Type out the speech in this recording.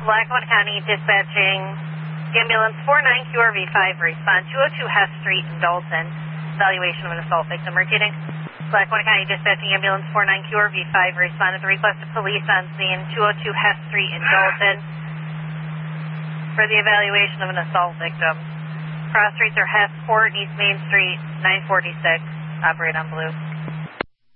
Lackawanna County dispatching ambulance 49QRV5, respond 202 Hess Street in Dalton. Evaluation of an assault victim. Repeating. Lackawanna County dispatching ambulance 49QRV5, respond at the request of police on scene 202 Hess Street in Dalton for the evaluation of an assault victim. Cross streets are Hess Court, East Main Street, 946. Operate on blue.